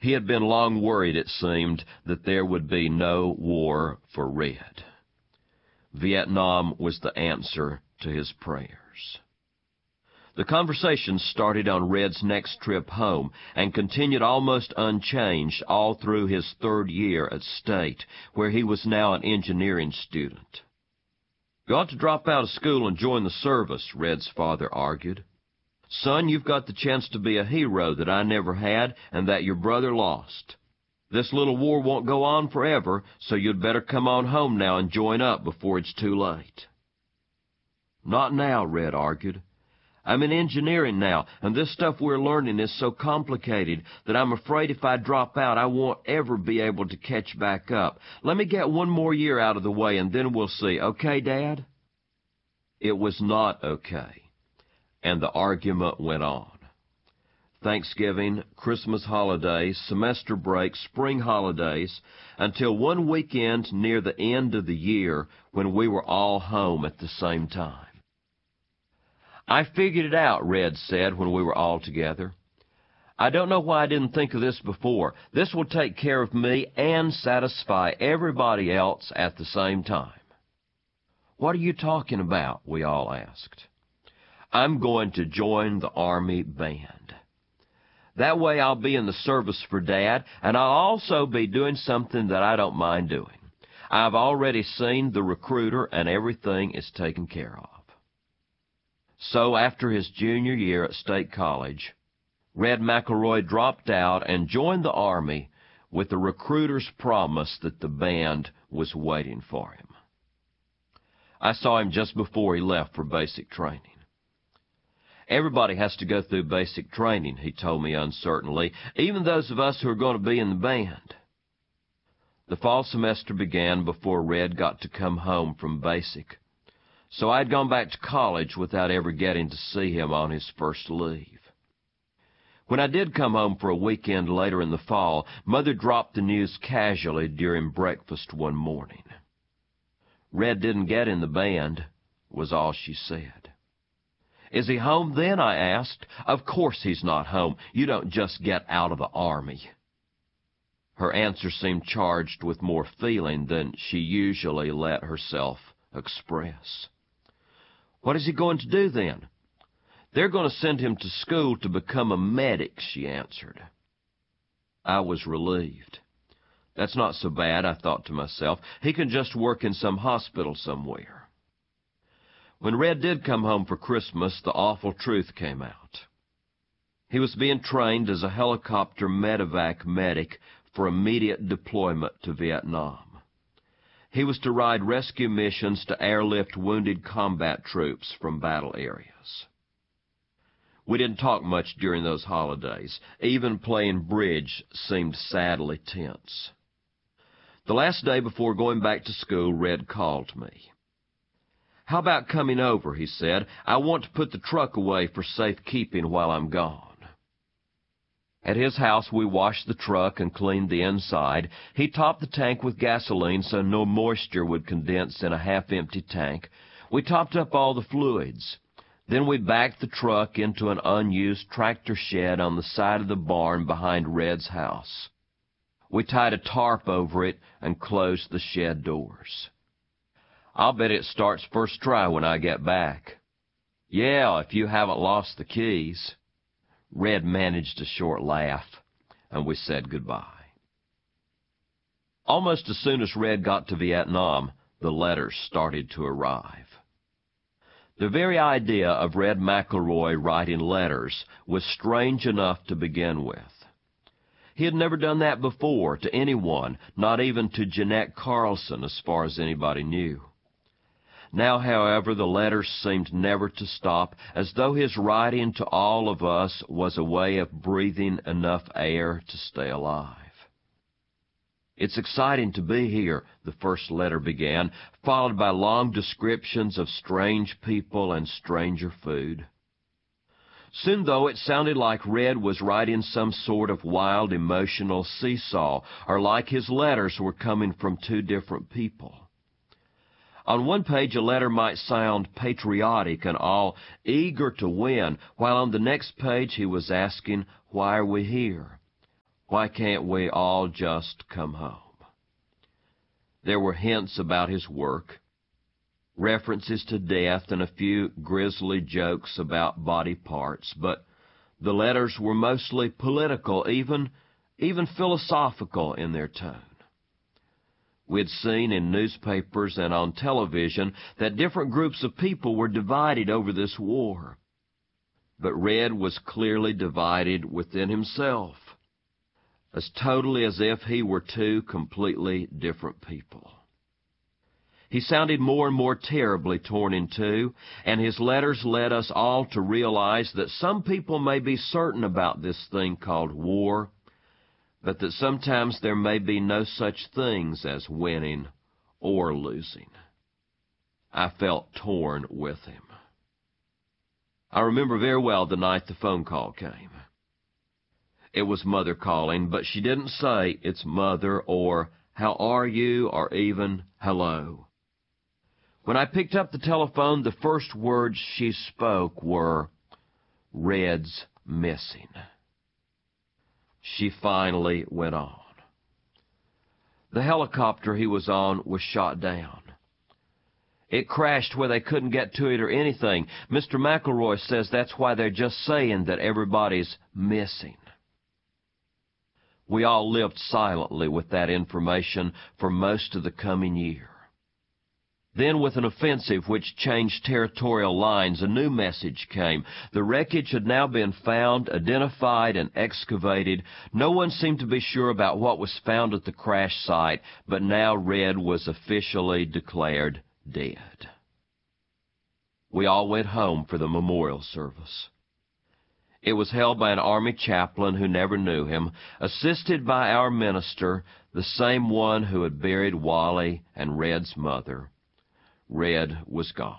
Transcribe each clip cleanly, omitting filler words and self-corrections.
He had been long worried, it seemed, that there would be no war for Red. Vietnam was the answer to his prayers. The conversation started on Red's next trip home and continued almost unchanged all through his third year at State, where he was now an engineering student. "You ought to drop out of school and join the service," Red's father argued. "Son, you've got the chance to be a hero that I never had and that your brother lost. This little war won't go on forever, so you'd better come on home now and join up before it's too late." "Not now," Red argued. "I'm in engineering now, and this stuff we're learning is so complicated that I'm afraid if I drop out, I won't ever be able to catch back up. Let me get one more year out of the way, and then we'll see. Okay, Dad?" It was not okay, and the argument went on. Thanksgiving, Christmas holidays, semester break, spring holidays, until one weekend near the end of the year when we were all home at the same time. "I figured it out," Red said when we were all together. "I don't know why I didn't think of this before. This will take care of me and satisfy everybody else at the same time." "What are you talking about?" we all asked. "I'm going to join the Army band. That way I'll be in the service for Dad, and I'll also be doing something that I don't mind doing. I've already seen the recruiter, and everything is taken care of." So after his junior year at State College, Red McElroy dropped out and joined the Army with the recruiter's promise that the band was waiting for him. I saw him just before he left for basic training. "Everybody has to go through basic training," he told me uncertainly, "even those of us who are going to be in the band." The fall semester began before Red got to come home from basic, so I had gone back to college without ever getting to see him on his first leave. When I did come home for a weekend later in the fall, Mother dropped the news casually during breakfast one morning. "Red didn't get in the band," was all she said. "Is he home then?" I asked. "Of course he's not home. You don't just get out of the Army." Her answer seemed charged with more feeling than she usually let herself express. "What is he going to do then?" "They're going to send him to school to become a medic," she answered. I was relieved. That's not so bad, I thought to myself. He can just work in some hospital somewhere. When Red did come home for Christmas, the awful truth came out. He was being trained as a helicopter medevac medic for immediate deployment to Vietnam. He was to ride rescue missions to airlift wounded combat troops from battle areas. We didn't talk much during those holidays. Even playing bridge seemed sadly tense. The last day before going back to school, Red called me. "How about coming over?" he said. "I want to put the truck away for safekeeping while I'm gone." At his house, we washed the truck and cleaned the inside. He topped the tank with gasoline so no moisture would condense in a half-empty tank. We topped up all the fluids. Then we backed the truck into an unused tractor shed on the side of the barn behind Red's house. We tied a tarp over it and closed the shed doors. "I'll bet it starts first try when I get back." "Yeah, if you haven't lost the keys." Red managed a short laugh, and we said goodbye. Almost as soon as Red got to Vietnam, the letters started to arrive. The very idea of Red McElroy writing letters was strange enough to begin with. He had never done that before to anyone, not even to Jeanette Carlson, as far as anybody knew. Now, however, the letters seemed never to stop, as though his writing to all of us was a way of breathing enough air to stay alive. "It's exciting to be here," the first letter began, followed by long descriptions of strange people and stranger food. Soon, though, it sounded like Red was writing some sort of wild emotional seesaw, or like his letters were coming from two different people. On one page, a letter might sound patriotic and all eager to win, while on the next page he was asking, "Why are we here? Why can't we all just come home? There were hints about his work, references to death, and a few grisly jokes about body parts, but the letters were mostly political, even philosophical in their tone. We had seen in newspapers and on television that different groups of people were divided over this war. But Red was clearly divided within himself, as totally as if he were two completely different people. He sounded more and more terribly torn in two, and his letters led us all to realize that some people may be certain about this thing called war, but that sometimes there may be no such things as winning or losing. I felt torn with him. I remember very well the night the phone call came. It was Mother calling, but she didn't say, "It's Mother," or "How are you?" or even "Hello." When I picked up the telephone, the first words she spoke were, "Red's missing." She finally went on. The helicopter he was on was shot down. It crashed where they couldn't get to it or anything. Mr. McElroy says that's why they're just saying that everybody's missing. We all lived silently with that information for most of the coming year. Then, with an offensive which changed territorial lines, a new message came. The wreckage had now been found, identified, and excavated. No one seemed to be sure about what was found at the crash site, but now Red was officially declared dead. We all went home for the memorial service. It was held by an Army chaplain who never knew him, assisted by our minister, the same one who had buried Wally and Red's mother. Red was gone.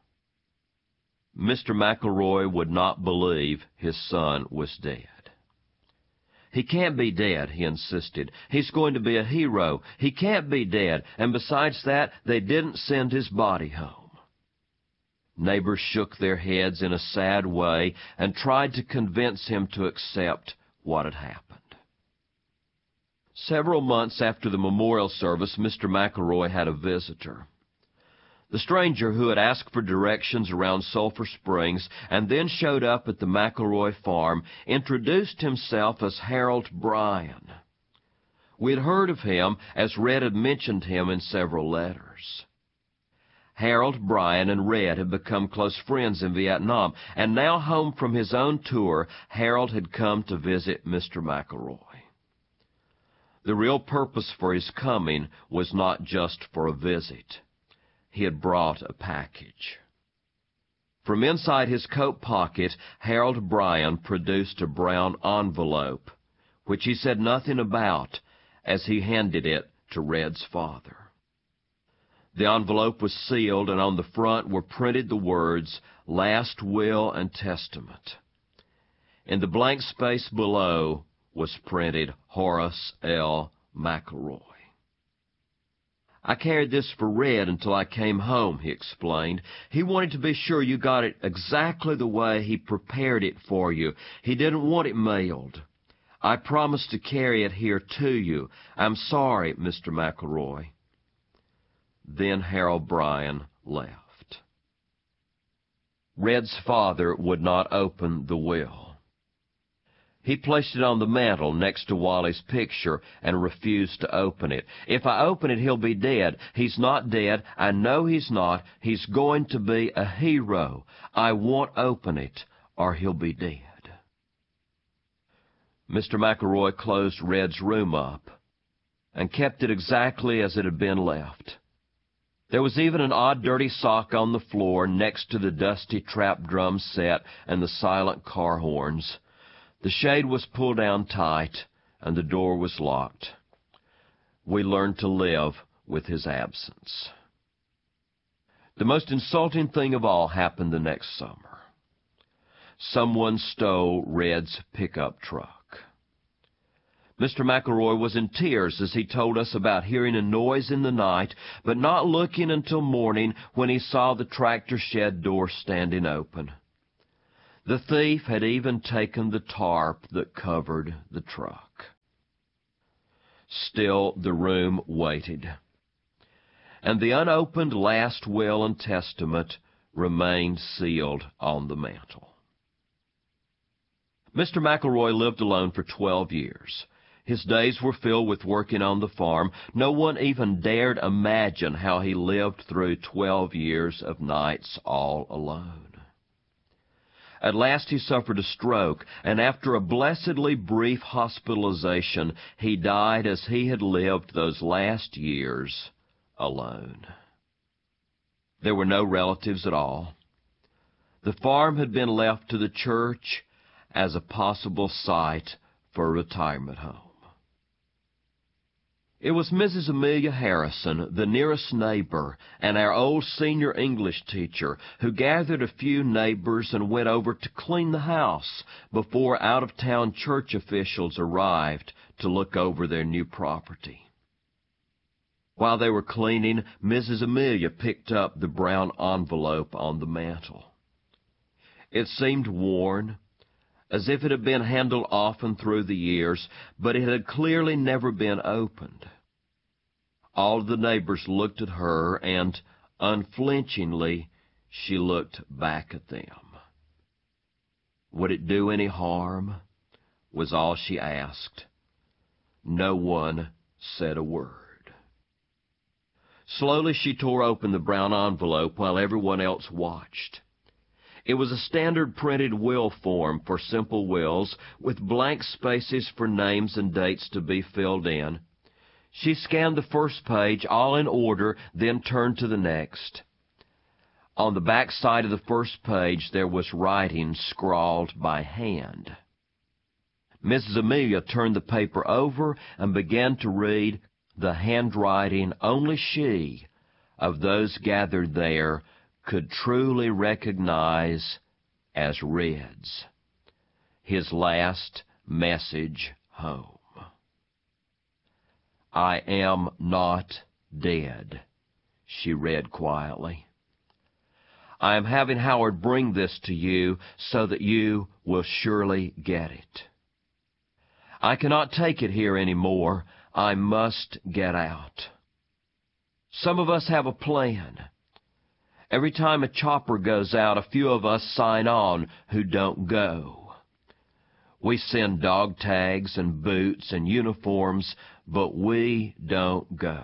Mr. McElroy would not believe his son was dead. "He can't be dead," he insisted. "He's going to be a hero. He can't be dead. And besides that, they didn't send his body home." Neighbors shook their heads in a sad way and tried to convince him to accept what had happened. Several months after the memorial service, Mr. McElroy had a visitor. The stranger, who had asked for directions around Sulphur Springs and then showed up at the McElroy farm, introduced himself as Harold Bryan. We had heard of him as Red had mentioned him in several letters. Harold Bryan and Red had become close friends in Vietnam, and now home from his own tour, Harold had come to visit Mr. McElroy. The real purpose for his coming was not just for a visit. He had brought a package. From inside his coat pocket, Harold Bryan produced a brown envelope, which he said nothing about as he handed it to Red's father. The envelope was sealed, and on the front were printed the words, "Last Will and Testament." In the blank space below was printed, "Horace L. McElroy." "I carried this for Red until I came home," he explained. "He wanted to be sure you got it exactly the way he prepared it for you. He didn't want it mailed. I promised to carry it here to you. I'm sorry, Mr. McElroy." Then Harold Bryan left. Red's father would not open the will. He placed it on the mantel next to Wally's picture and refused to open it. "If I open it, he'll be dead. He's not dead. I know he's not. He's going to be a hero. I won't open it, or he'll be dead." Mr. McElroy closed Red's room up and kept it exactly as it had been left. There was even an odd dirty sock on the floor next to the dusty trap drum set and the silent car horns. The shade was pulled down tight, and the door was locked. We learned to live with his absence. The most insulting thing of all happened the next summer. Someone stole Red's pickup truck. Mr. McElroy was in tears as he told us about hearing a noise in the night, but not looking until morning when he saw the tractor shed door standing open. The thief had even taken the tarp that covered the truck. still the room waited. And the unopened last will and testament remained sealed on the mantel. Mr. McElroy lived alone for 12 years. His days were filled with working on the farm. No one even dared imagine how he lived through 12 years of nights all alone. At last he suffered a stroke, and after a blessedly brief hospitalization, he died as he had lived those last years alone. There were no relatives at all. The farm had been left to the church as a possible site for a retirement home. It was Mrs. Amelia Harrison, the nearest neighbor, and our old senior English teacher, who gathered a few neighbors and went over to clean the house before out-of-town church officials arrived to look over their new property. While they were cleaning, Mrs. Amelia picked up the brown envelope on the mantel. It seemed worn, as if it had been handled often through the years, but it had clearly never been opened. All the neighbors looked at her, and unflinchingly she looked back at them. Would it do any harm? Was all she asked. No one said a word. Slowly she tore open the brown envelope while everyone else watched. It was a standard printed will form for simple wills, with blank spaces for names and dates to be filled in. She scanned the first page, all in order, then turned to the next. On the back side of the first page there was writing scrawled by hand. Mrs. Amelia turned the paper over and began to read the handwriting only she, of those gathered there, could truly recognize as Red's, his last message home. I am not dead, she read quietly. I am having Howard bring this to you so that you will surely get it. I cannot take it here anymore. I must get out. Some of us have a plan. Every time a chopper goes out, a few of us sign on who don't go. We send dog tags and boots and uniforms, but we don't go.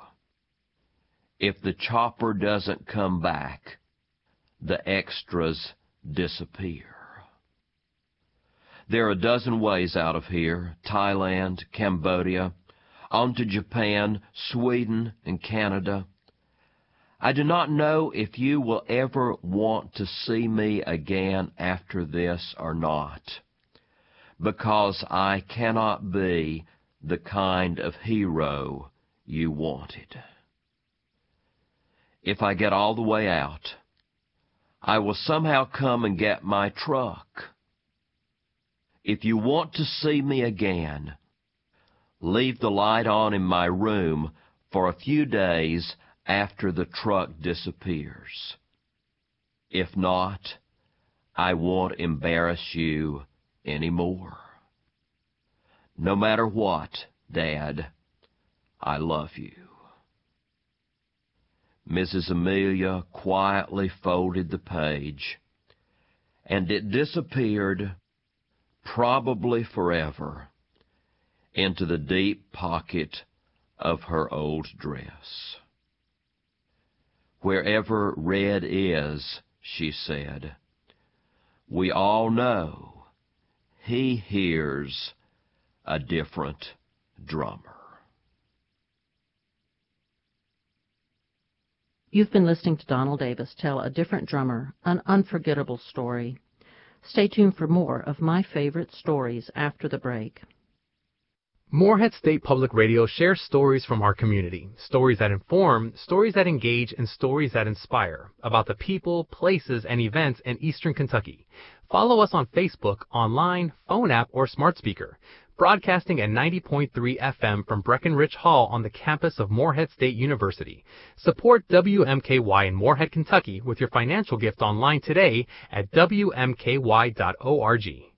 If the chopper doesn't come back, the extras disappear. There are a dozen ways out of here: Thailand, Cambodia, on to Japan, Sweden, and Canada. I do not know if you will ever want to see me again after this or not, because I cannot be the kind of hero you wanted. If I get all the way out, I will somehow come and get my truck. If you want to see me again, leave the light on in my room for a few days after the truck disappears. If not, I won't embarrass you anymore. No matter what, Dad, I love you. Mrs. Amelia quietly folded the page, and it disappeared, probably forever, into the deep pocket of her old dress. Wherever Red is, she said, we all know he hears a different drummer. You've been listening to Donald Davis tell A Different Drummer, an unforgettable story. Stay tuned for more of my favorite stories after the break. Morehead State Public Radio shares stories from our community, stories that inform, stories that engage, and stories that inspire about the people, places, and events in Eastern Kentucky. Follow us on Facebook, online, phone app, or smart speaker. Broadcasting at 90.3 FM from Breckenridge Hall on the campus of Morehead State University. Support WMKY in Morehead, Kentucky with your financial gift online today at WMKY.org.